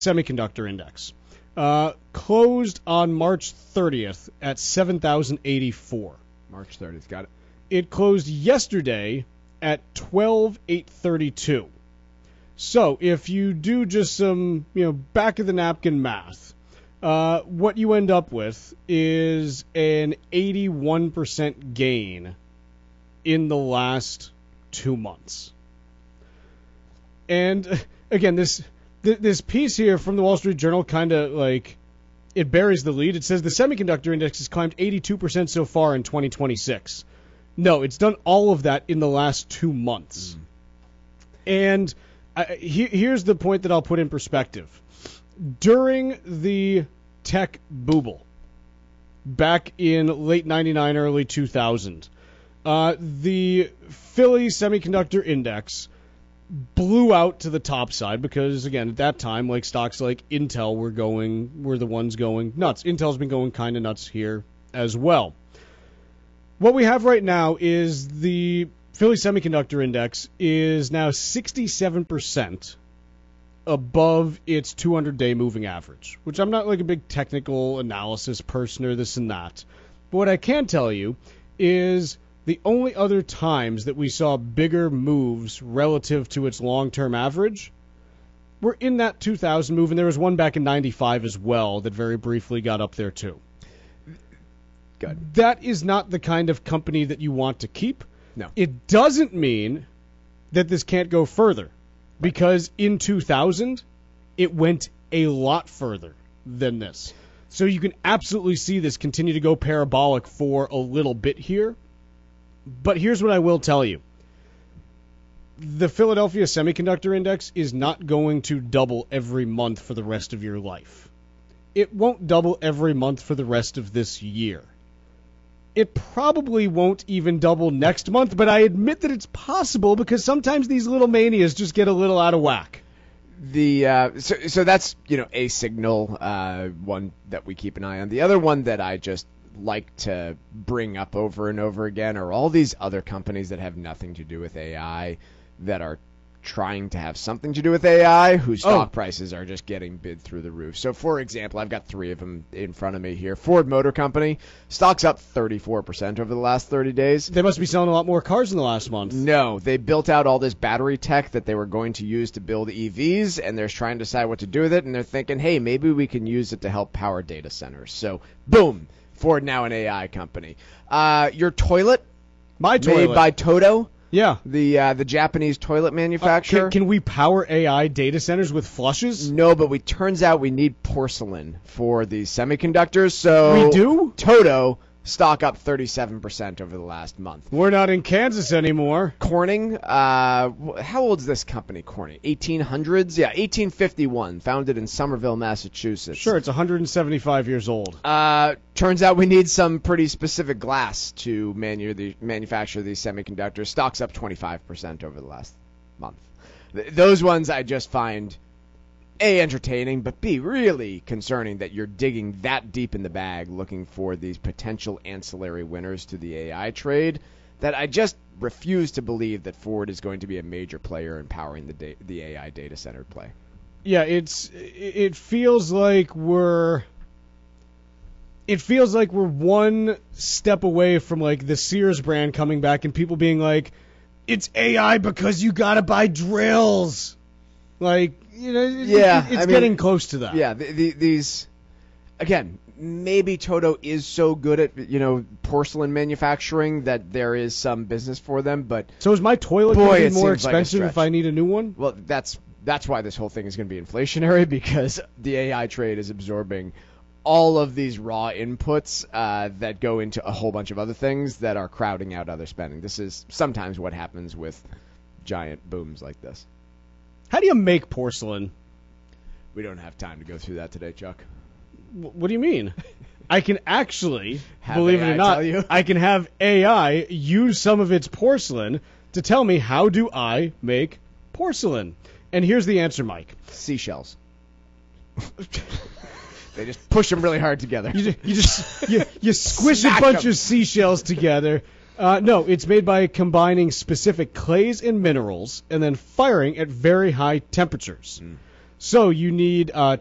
Semiconductor Index closed on March 30th at 7,084. March 30th, got it. It closed yesterday at 12,832. So if you do just some, back of the napkin math, what you end up with is an 81% gain in the last 2 months. And again, this piece here from the Wall Street Journal kind of it buries the lead. It says the semiconductor index has climbed 82% so far in 2026. No, it's done all of that in the last 2 months. And here's the point that I'll put in perspective. During the tech booble back in late 99, early 2000, the Philly Semiconductor Index blew out to the top side because, again, at that time, stocks like Intel were the ones going nuts. Intel's been going kind of nuts here as well. What we have right now is the Philly Semiconductor Index is now 67% above its 200-day moving average, which I'm not a big technical analysis person or this and that. But what I can tell you is the only other times that we saw bigger moves relative to its long-term average were in that 2000 move, and there was one back in 95 as well that very briefly got up there too. Good. That is not the kind of company that you want to keep. No. It doesn't mean that this can't go further, because in 2000, it went a lot further than this. So you can absolutely see this continue to go parabolic for a little bit here. But here's what I will tell you. The Philadelphia Semiconductor Index is not going to double every month for the rest of your life. It won't double every month for the rest of this year. It probably won't even double next month, but I admit that it's possible because sometimes these little manias just get a little out of whack. So that's a signal, one that we keep an eye on. The other one that I just like to bring up over and over again are all these other companies that have nothing to do with AI that are trying to have something to do with AI, whose stock prices are just getting bid through the roof. So, for example, I've got 3 of them in front of me here. Ford Motor Company, stock's up 34% over the last 30 days. They must be selling a lot more cars in the last month. No, they built out all this battery tech that they were going to use to build EVs, and they're trying to decide what to do with it, and they're thinking, hey, maybe we can use it to help power data centers. So, boom, Ford now an AI company. Your toilet, my toilet, made by Toto. Yeah. The Japanese toilet manufacturer. Can we power AI data centers with flushes? No, but it turns out we need porcelain for these semiconductors. So we do? Toto, stock up 37% over the last month. We're not in Kansas anymore. Corning, how old is this company, Corning? 1800s? Yeah, 1851, founded in Somerville, Massachusetts. Sure, it's 175 years old. Turns out we need some pretty specific glass to manufacture these semiconductors. Stock's up 25% over the last month. Those ones I just find A, entertaining, but B, really concerning that you're digging that deep in the bag looking for these potential ancillary winners to the AI trade, that I just refuse to believe that Ford is going to be a major player in powering the AI data center play. Yeah, it feels like we're one step away from the Sears brand coming back and people being like, it's AI because you gotta buy drills. It's getting close to that. Yeah, these, again, maybe Toto is so good at, porcelain manufacturing that there is some business for them, but... So is my toilet going to be more expensive if I need a new one? Well, that's why this whole thing is going to be inflationary, because the AI trade is absorbing all of these raw inputs that go into a whole bunch of other things that are crowding out other spending. This is sometimes what happens with giant booms like this. How do you make porcelain? We don't have time to go through that today, Chuck. What do you mean? I can actually, believe it or not, I can have AI use some of its porcelain to tell me how do I make porcelain. And here's the answer, Mike. Seashells. They just push them really hard together. You squish a bunch of seashells together. No, it's made by combining specific clays and minerals and then firing at very high temperatures. So you need